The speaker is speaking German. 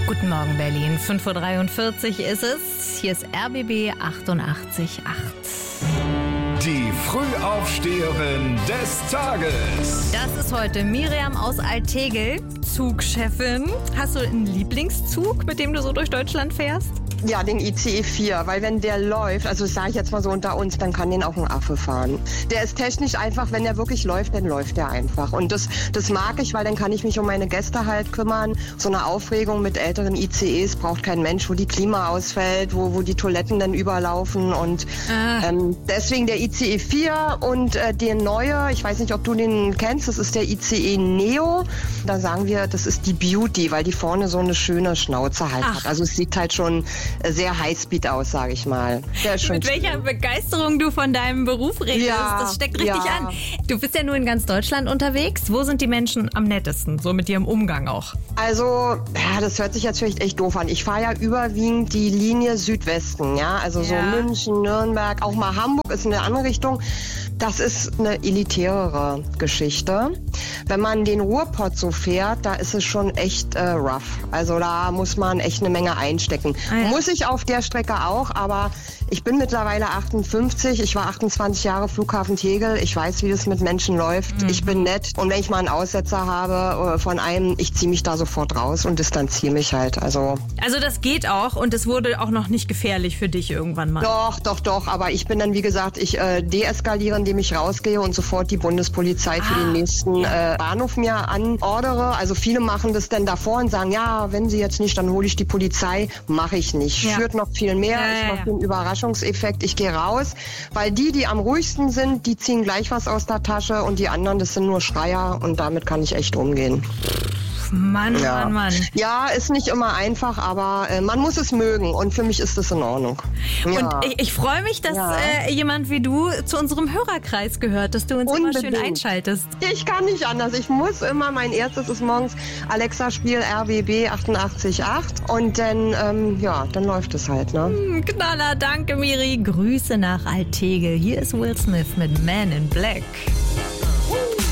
Guten Morgen, Berlin. 5:43 Uhr ist es. Hier ist RBB 88.8. Die Frühaufsteherin des Tages. Das ist heute Miriam aus Altegel, Zugchefin. Hast du einen Lieblingszug, mit dem du so durch Deutschland fährst? Ja, den ICE 4, weil wenn der läuft, also das sage ich jetzt mal so unter uns, dann kann den auch ein Affe fahren. Der ist technisch einfach, wenn der wirklich läuft, dann läuft der einfach. Und das mag ich, weil dann kann ich mich um meine Gäste halt kümmern. So eine Aufregung mit älteren ICEs braucht kein Mensch, wo die Klima ausfällt, wo die Toiletten dann überlaufen. Und deswegen der ICE 4 und der neue, ich weiß nicht, ob du den kennst, das ist der ICE Neo. Da sagen wir, das ist die Beauty, weil die vorne so eine schöne Schnauze halt hat. Also es sieht halt schon sehr Highspeed aus, sage ich mal. Mit welcher Begeisterung du von deinem Beruf redest, das steckt richtig an. Du bist ja nur in ganz Deutschland unterwegs. Wo sind die Menschen am nettesten, so mit dir im Umgang auch? Also, ja, das hört sich jetzt vielleicht echt doof an. Ich fahre ja überwiegend die Linie Südwesten, ja, also so München, Nürnberg, auch mal Hamburg ist in eine andere Richtung. Das ist eine elitärere Geschichte. Wenn man den Ruhrpott so fährt, da ist es schon echt rough. Also da muss man echt eine Menge einstecken. Muss ich auf der Strecke auch, aber ich bin mittlerweile 58. Ich war 28 Jahre Flughafen Tegel. Ich weiß, wie das mit Menschen läuft. Ich bin nett. Und wenn ich mal einen Aussetzer habe von einem, ich ziehe mich da sofort raus und distanziere mich halt. Also das geht auch und es wurde auch noch nicht gefährlich für dich irgendwann mal. Doch. Aber ich bin dann, wie gesagt, ich deeskaliere, indem ich rausgehe und sofort die Bundespolizei für den nächsten Bahnhof mir anordere. Also viele machen das dann davor und sagen, ja, wenn sie jetzt nicht, dann hole ich die Polizei. Mache ich nicht. Führt noch viel mehr. Ich mache den Überraschungseffekt. Ich gehe raus, weil die am ruhigsten sind, die ziehen gleich was aus der Tasche und die anderen, das sind nur Schreier und damit kann ich echt umgehen. Mann. Ja, ist nicht immer einfach, aber man muss es mögen und für mich ist das in Ordnung. Ja. Und ich freue mich, dass jemand wie du zu unserem Hörerkreis gehört, dass du uns immer schön einschaltest. Ich kann nicht anders. Ich muss immer, mein erstes ist morgens Alexa, Spiel RBB 88.8 und dann, dann läuft es halt, ne? Knaller, danke Miri. Grüße nach Altegel. Hier ist Will Smith mit Man in Black.